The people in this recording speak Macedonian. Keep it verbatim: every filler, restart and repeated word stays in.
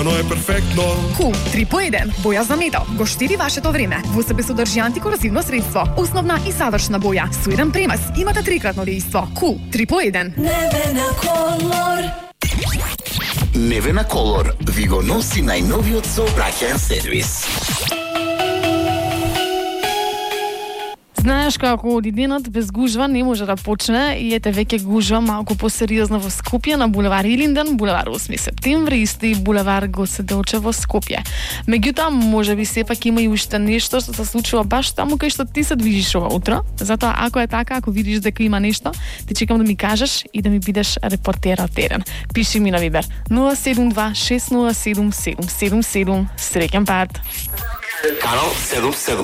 Но е перфектно. Кул три по еден. Боја за метал. Го штиди вашето време. Во себе содржи антикорозивно средство. Основна и завршна боја. Со еден премес имате трикратно дејство. Кул три по еден. Невена Колор. Невена Колор ви го носи најновиот сообраќаен сервис. Знаеш како оди денот без гужва не може да почне и ете веќе гужва малку посериозно во Скопје на булевар Илинден, булевар осми септември и булевар Гоце Делчев во Скопје. Меѓутоа, можеби сепак има и уште нешто што се случува баш таму кај што ти се движиш ова утро. Затоа ако е така, ако видиш дека има нешто, ти чекам да ми кажеш и да ми бидеш репортер од терен. Пиши ми на Вибер нула седум два шест нула седум седум седум седум. Среќен пат. Канал седум седум.